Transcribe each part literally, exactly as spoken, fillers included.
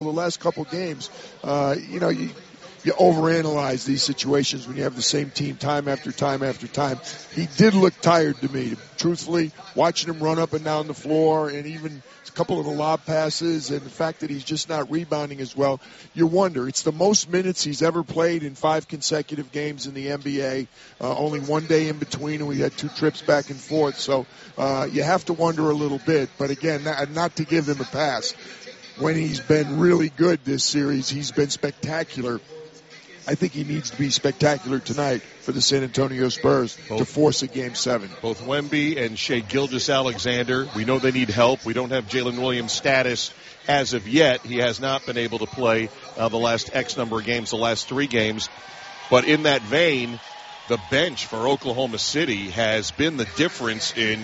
the last couple games, uh, you know, you, you overanalyze these situations when you have the same team time after time after time. He did look tired to me, truthfully, watching him run up and down the floor, and even a couple of the lob passes, and the fact that he's just not rebounding as well. You wonder. It's the most minutes he's ever played in five consecutive games in the N B A. Uh, only one day in between, and we had two trips back and forth. So uh, you have to wonder a little bit. But again, not, not to give him a pass. When he's been really good this series, he's been spectacular. I think he needs to be spectacular tonight for the San Antonio Spurs both, to force a game seven. Both Wemby and Shai Gilgeous-Alexander, we know they need help. We don't have Jalen Williams' status as of yet. He has not been able to play uh, the last X number of games, the last three games. But in that vein, the bench for Oklahoma City has been the difference in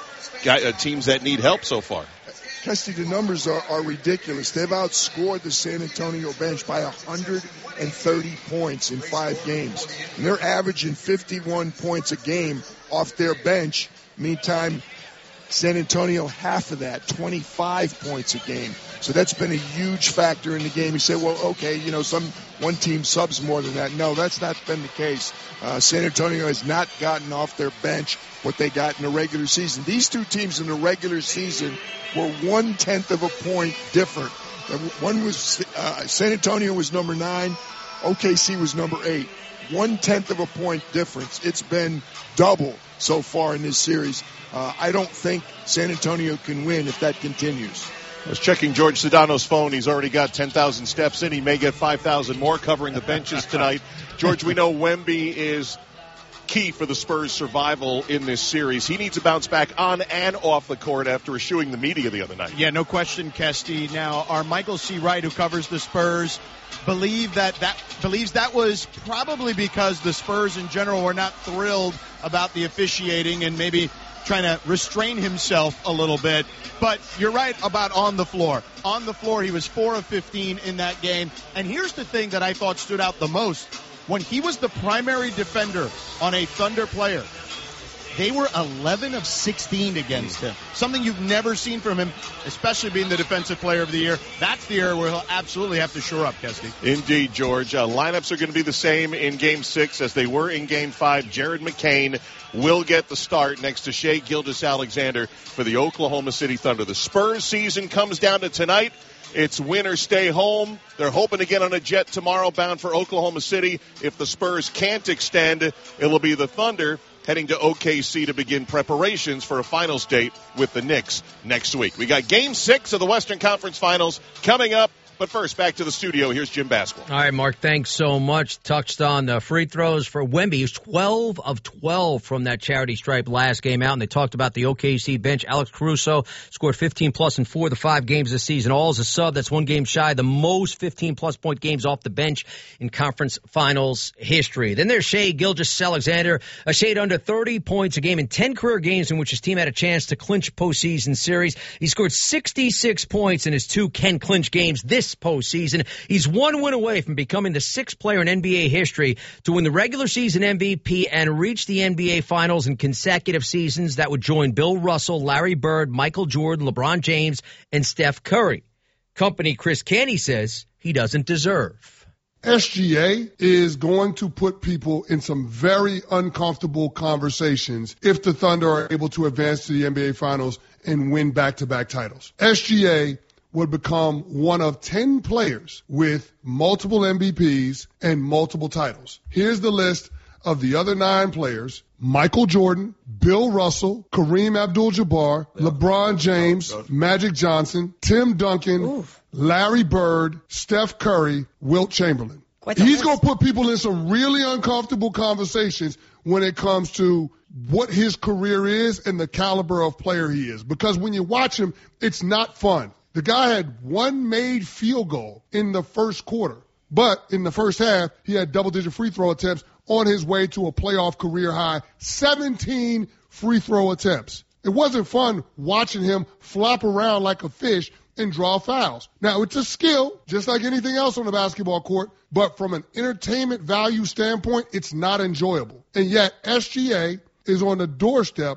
uh, teams that need help so far. Kesty, the numbers are, are ridiculous. They've outscored the San Antonio bench by one hundred thirty points in five games. And they're averaging fifty-one points a game off their bench. Meantime, San Antonio, half of that, twenty-five points a game. So that's been a huge factor in the game. You say, well, okay, you know, some one team subs more than that. No, that's not been the case. Uh, San Antonio has not gotten off their bench what they got in the regular season. These two teams in the regular season were one-tenth of a point different. One was uh, San Antonio was number nine. O K C was number eight. One-tenth of a point difference. It's been double so far in this series. Uh, I don't think San Antonio can win if that continues. I was checking George Sedano's phone. He's already got ten thousand steps in. He may get five thousand more covering the benches tonight. George, we know Wemby is key for the Spurs' survival in this series. He needs to bounce back on and off the court after eschewing the media the other night. Yeah, no question, Kesty. Now, our Michael C. Wright, who covers the Spurs, believe that that believes that was probably because the Spurs in general were not thrilled about the officiating and maybe trying to restrain himself a little bit. But you're right about on the floor. On the floor, he was four of fifteen in that game. And here's the thing that I thought stood out the most. When he was the primary defender on a Thunder player, they were eleven of sixteen against him. Something you've never seen from him, especially being the defensive player of the year. That's the area where he'll absolutely have to shore up, Kesty. Indeed, George. Uh, lineups are going to be the same in Game six as they were in Game five. Jared McCain will get the start next to Shai Gilgeous-Alexander for the Oklahoma City Thunder. The Spurs season comes down to tonight. It's win or stay home. They're hoping to get on a jet tomorrow bound for Oklahoma City. If the Spurs can't extend, it'll be the Thunder heading to O K C to begin preparations for a finals date with the Knicks next week. We got Game six of the Western Conference Finals coming up. But first, back to the studio. Here's Jim Basquill. All right, Mark, thanks so much. Touched on the free throws for Wemby. He was twelve of twelve from that charity stripe last game out, and they talked about the O K C bench. Alex Caruso scored fifteen plus in four of the five games this season. All as a sub. That's one game shy. The most fifteen-plus point games off the bench in conference finals history. Then there's Shai Gilgeous-Alexander, a shade under thirty points a game in ten career games in which his team had a chance to clinch postseason series. He scored sixty-six points in his two can clinch games this postseason. He's one win away from becoming the sixth player in N B A history to win the regular season M V P and reach the N B A Finals in consecutive seasons. That would join Bill Russell, Larry Bird, Michael Jordan, LeBron James, and Steph Curry. Company Chris Canty says he doesn't deserve. S G A is going to put people in some very uncomfortable conversations if the Thunder are able to advance to the N B A Finals and win back-to-back titles. S G A would become one of ten players with multiple M V Ps and multiple titles. Here's the list of the other nine players: Michael Jordan, Bill Russell, Kareem Abdul-Jabbar, yeah. LeBron James, oh, Magic Johnson, Tim Duncan, Oof. Larry Bird, Steph Curry, Wilt Chamberlain. He's going to put people in some really uncomfortable conversations when it comes to what his career is and the caliber of player he is. Because when you watch him, it's not fun. The guy had one made field goal in the first quarter, but in the first half, he had double-digit free throw attempts on his way to a playoff career high, seventeen free throw attempts. It wasn't fun watching him flop around like a fish and draw fouls. Now, it's a skill, just like anything else on the basketball court, but from an entertainment value standpoint, it's not enjoyable. And yet, S G A is on the doorstep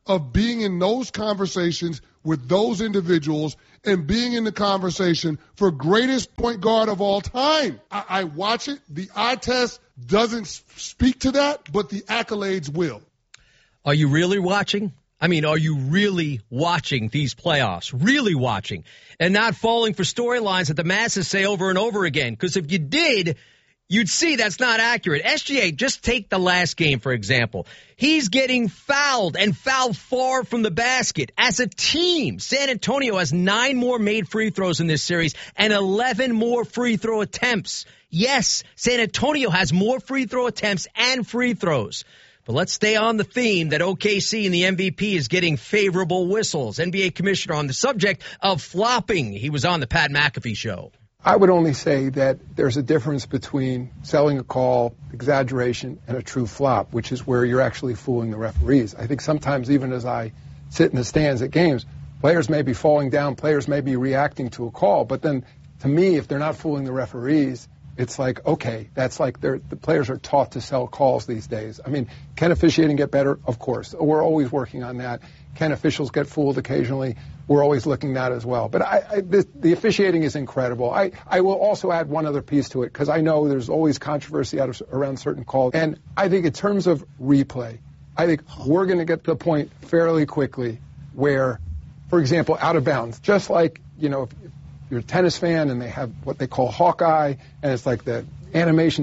of being in those conversations with those individuals and being in the conversation for greatest point guard of all time. I, I watch it. The eye test doesn't speak to that, but the accolades will. Are you really watching? I mean, are you really watching these playoffs? Really watching and not falling for storylines that the masses say over and over again? Because if you did, you'd see that's not accurate. S G A, just take the last game, for example. He's getting fouled and fouled far from the basket. As a team, San Antonio has nine more made free throws in this series and eleven more free throw attempts. Yes, San Antonio has more free throw attempts and free throws. But let's stay on the theme that O K C and the M V P is getting favorable whistles. N B A commissioner on the subject of flopping. He was on the Pat McAfee show. I would only say that there's a difference between selling a call, exaggeration, and a true flop, which is where you're actually fooling the referees. I think sometimes even as I sit in the stands at games, players may be falling down, players may be reacting to a call, but then to me, if they're not fooling the referees, it's like, okay, that's like they're, the players are taught to sell calls these days. I mean, can officiating get better? Of course. We're always working on that. Can officials get fooled occasionally? We're always looking at that as well. But I, I, the, the officiating is incredible. I, I will also add one other piece to it because I know there's always controversy out of, around certain calls. And I think in terms of replay, I think we're going to get to the point fairly quickly where, for example, out of bounds, just like, you know, if, you're a tennis fan and they have what they call Hawkeye, and it's like the animation,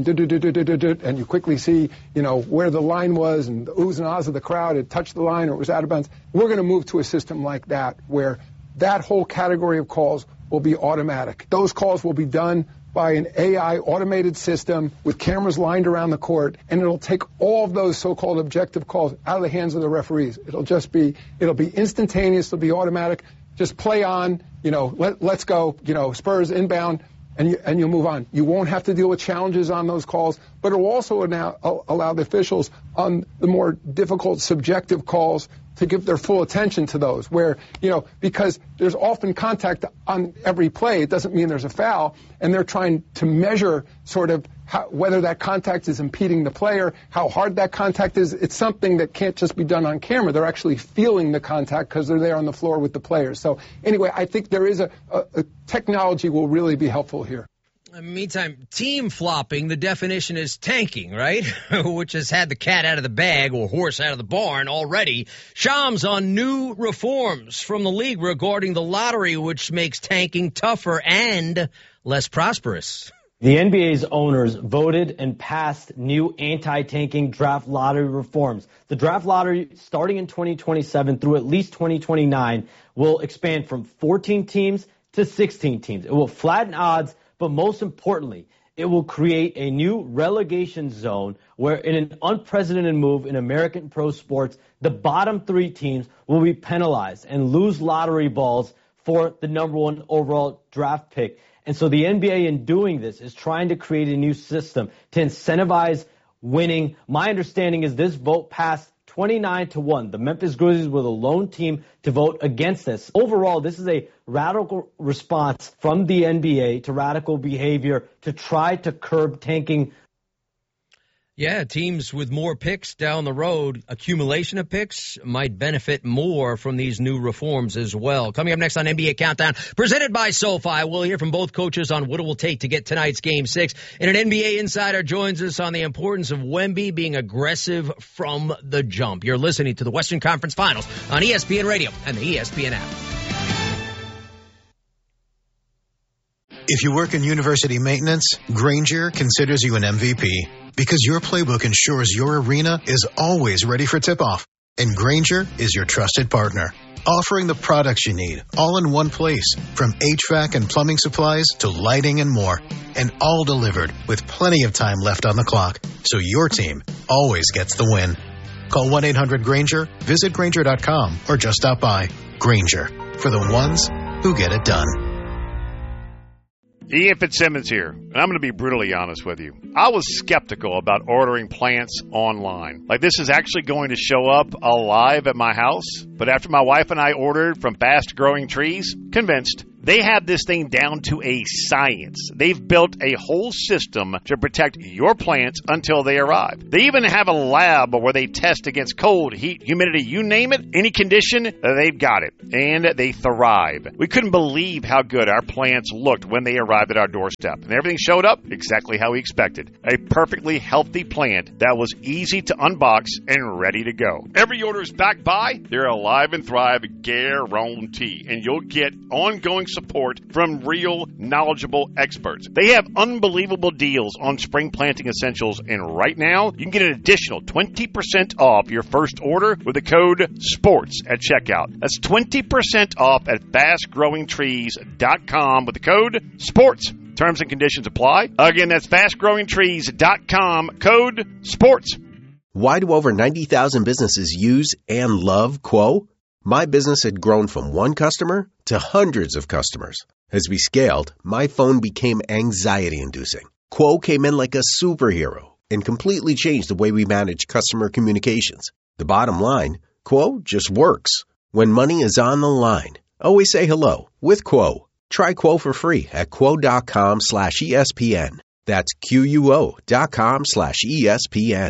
and you quickly see, you know, where the line was and the oohs and ahs of the crowd, it touched the line or it was out of bounds. We're going to move to a system like that where that whole category of calls will be automatic. Those calls will be done by an A I automated system with cameras lined around the court, and it'll take all of those so-called objective calls out of the hands of the referees. It'll just be, it'll be instantaneous, it'll be automatic. Just play on, you know, let, let's go, you know, Spurs inbound, and, you, and you'll move on. You won't have to deal with challenges on those calls, but it will also now allow the officials on the more difficult subjective calls to give their full attention to those where, you know, because there's often contact on every play. It doesn't mean there's a foul, and they're trying to measure sort of how, whether that contact is impeding the player, how hard that contact is. It's something that can't just be done on camera. They're actually feeling the contact because they're there on the floor with the players. So anyway, I think there is a, a, a technology will really be helpful here. Meantime, team flopping, the definition is tanking, right? Which has had the cat out of the bag or horse out of the barn already. Shams on new reforms from the league regarding the lottery, which makes tanking tougher and less prosperous. The N B A's owners voted and passed new anti-tanking draft lottery reforms. The draft lottery, starting in twenty twenty-seven through at least twenty twenty-nine, will expand from fourteen teams to sixteen teams. It will flatten odds, but most importantly, it will create a new relegation zone where, in an unprecedented move in American pro sports, the bottom three teams will be penalized and lose lottery balls for the number one overall draft pick. And so the N B A, in doing this, is trying to create a new system to incentivize winning. My understanding is this vote passed twenty-nine to one. The Memphis Grizzlies were the lone team to vote against this. Overall, this is a radical response from the N B A to radical behavior to try to curb tanking. Yeah, teams with more picks down the road, accumulation of picks, might benefit more from these new reforms as well. Coming up next on N B A Countdown, presented by SoFi, we'll hear from both coaches on what it will take to get tonight's Game six. And an N B A insider joins us on the importance of Wemby being aggressive from the jump. You're listening to the Western Conference Finals on E S P N Radio and the E S P N app. If you work in university maintenance, Grainger considers you an M V P because your playbook ensures your arena is always ready for tip-off. And Grainger is your trusted partner, offering the products you need all in one place, from H V A C and plumbing supplies to lighting and more, and all delivered with plenty of time left on the clock, so your team always gets the win. Call one eight hundred Grainger, visit Grainger dot com, or just stop by. Grainger, for the ones who get it done. Ian Fitzsimmons here, and I'm going to be brutally honest with you. I was skeptical about ordering plants online. Like, this is actually going to show up alive at my house. But after my wife and I ordered from Fast Growing Trees, convinced. They have this thing down to a science. They've built a whole system to protect your plants until they arrive. They even have a lab where they test against cold, heat, humidity, you name it, any condition, they've got it. And they thrive. We couldn't believe how good our plants looked when they arrived at our doorstep. And everything showed up exactly how we expected. A perfectly healthy plant that was easy to unbox and ready to go. Every order is backed by their Alive and Thrive guarantee, and you'll get ongoing support from real, knowledgeable experts. They have unbelievable deals on spring planting essentials, and right now, you can get an additional twenty percent off your first order with the code SPORTS at checkout. That's twenty percent off at fast growing trees dot com with the code SPORTS. Terms and conditions apply. Again, that's fast growing trees dot com, code SPORTS. Why do over ninety thousand businesses use and love Quo? My business had grown from one customer to hundreds of customers. As we scaled, my phone became anxiety-inducing. Quo came in like a superhero and completely changed the way we manage customer communications. The bottom line, Quo just works. When money is on the line, always say hello with Quo. Try Quo for free at quo.com slash ESPN. That's Q-U-O dot com slash ESPN.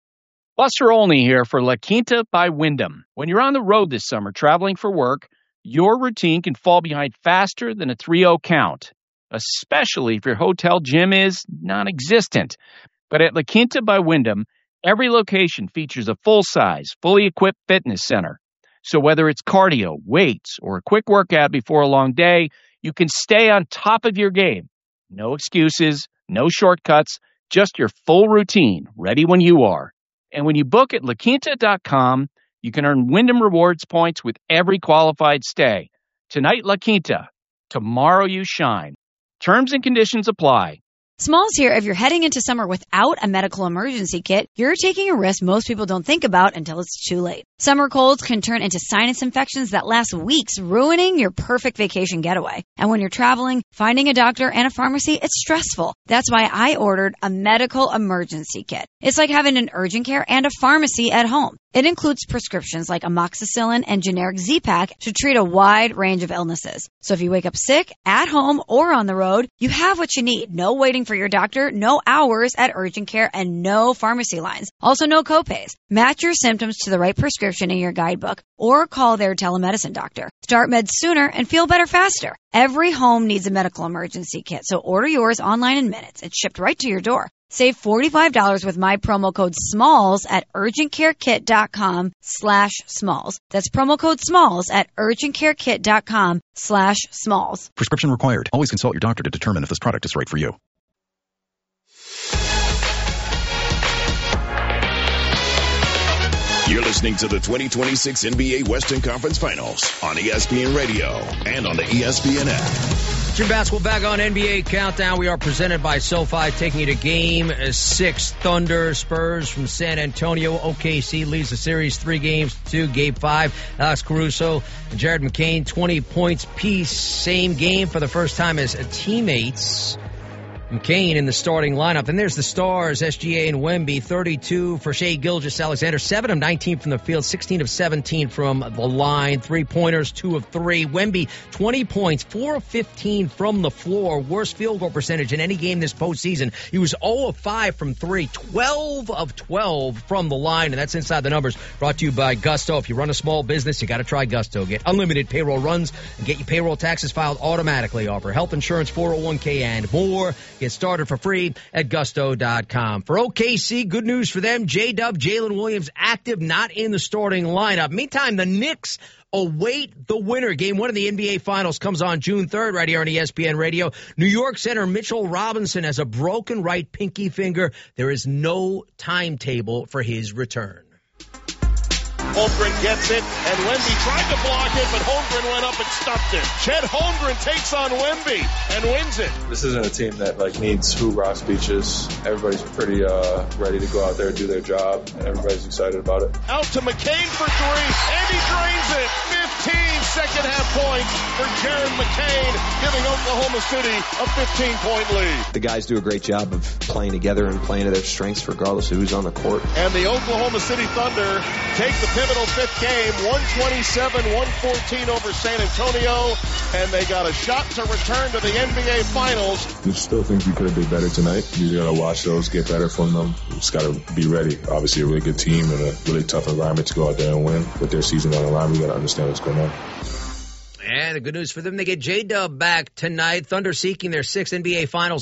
Buster Olney here for La Quinta by Wyndham. When you're on the road this summer traveling for work, your routine can fall behind faster than a three oh count, especially if your hotel gym is non-existent. But at La Quinta by Wyndham, every location features a full-size, fully equipped fitness center. So whether it's cardio, weights, or a quick workout before a long day, you can stay on top of your game. No excuses, no shortcuts, just your full routine, ready when you are. And when you book at La Quinta dot com, you can earn Wyndham Rewards points with every qualified stay. Tonight, La Quinta. Tomorrow, you shine. Terms and conditions apply. Smalls here. If you're heading into summer without a medical emergency kit, you're taking a risk most people don't think about until it's too late. Summer colds can turn into sinus infections that last weeks, ruining your perfect vacation getaway. And when you're traveling, finding a doctor and a pharmacy, it's stressful. That's why I ordered a medical emergency kit. It's like having an urgent care and a pharmacy at home. It includes prescriptions like amoxicillin and generic Z-Pak to treat a wide range of illnesses. So if you wake up sick, at home, or on the road, you have what you need. No waiting for your doctor, no hours at urgent care, and no pharmacy lines. Also no copays. Match your symptoms to the right prescription in your guidebook or call their telemedicine doctor. Start meds sooner and feel better faster. Every home needs a medical emergency kit, so order yours online in minutes. It's shipped right to your door. Save forty-five dollars with my promo code SMALLS at urgentcarekit.com slash SMALLS. That's promo code SMALLS at urgentcarekit.com slash SMALLS. Prescription required. Always consult your doctor to determine if this product is right for you. You're listening to the twenty twenty-six N B A Western Conference Finals on E S P N Radio and on the E S P N app. Jim Basketball back on N B A Countdown. We are presented by SoFi, taking you to Game six. Thunder, Spurs from San Antonio. O K C leads the series three games to Game five. Alex Caruso and Jared McCain, twenty points piece. Same game for the first time as teammates. McCain in the starting lineup. Then there's the stars, S G A and Wemby, thirty-two for Shai Gilgeous-Alexander, seven of nineteen from the field, sixteen of seventeen from the line, three-pointers, two of three. Wemby, twenty points, four of fifteen from the floor, worst field goal percentage in any game this postseason. He was zero of five from three, twelve of twelve from the line, and that's inside the numbers. Brought to you by Gusto. If you run a small business, you got to try Gusto. Get unlimited payroll runs and get your payroll taxes filed automatically. Offer health insurance, four oh one k, and more. Get started for free at gusto dot com. For O K C, good news for them. J-Dub, Jalen Williams active, not in the starting lineup. Meantime, the Knicks await the winner. Game one of the N B A Finals comes on June third right here on E S P N Radio. New York center Mitchell Robinson has a broken right pinky finger. There is no timetable for his return. Holmgren gets it, and Wemby tried to block it, but Holmgren went up and stuffed it. Chet Holmgren takes on Wemby and wins it. This isn't a team that like needs hoorah speeches. Everybody's pretty uh, ready to go out there and do their job, and everybody's excited about it. Out to McCain for three, and he drains it. eighteen second half points for Jared McCain, giving Oklahoma City a fifteen-point lead. The guys do a great job of playing together and playing to their strengths regardless of who's on the court. And the Oklahoma City Thunder take the pivotal fifth game, one twenty-seven one fourteen over San Antonio, and they got a shot to return to the N B A Finals. We still think we could have did better tonight. You just got to watch those, get better from them. We just got to be ready. Obviously a really good team and a really tough environment to go out there and win. With their season on the line, we got to understand what's going on. And the good news for them, they get J-Dub back tonight. Thunder seeking their sixth N B A Finals